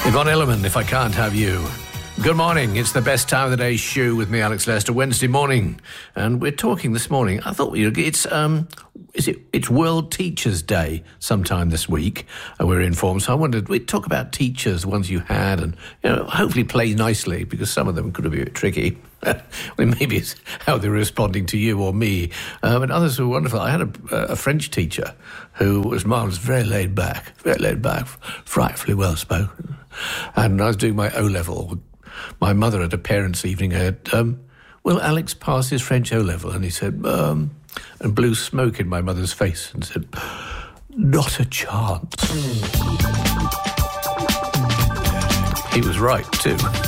Yvonne Elliman, If I Can't Have You. Good morning. It's the best time of the day show with me, Alex Lester, Wednesday morning. And we're talking this morning. I thought it's World Teachers' Day sometime this week. We're informed. So I wondered, we'd talk about teachers, ones you had, and hopefully play nicely, because some of them could be a bit tricky. Maybe it's how they're responding to you or me. And others were wonderful. I had a French teacher who was marvellous, very laid back, frightfully well spoken. And I was doing my O-level. My mother at a parents' evening had, will Alex pass his French O-level? And he said, and blew smoke in my mother's face and said, not a chance. He was right, too.